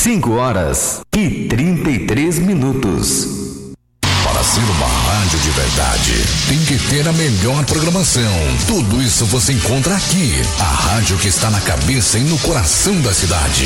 5h33. Para ser uma rádio de verdade, tem que ter a melhor programação. Tudo isso você encontra aqui. A rádio que está na cabeça e no coração da cidade.